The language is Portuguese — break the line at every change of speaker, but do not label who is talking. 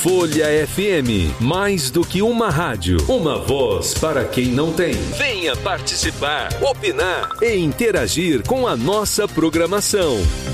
Folha FM, mais do que uma rádio, uma voz para quem não tem. Venha participar, opinar e interagir com a nossa programação.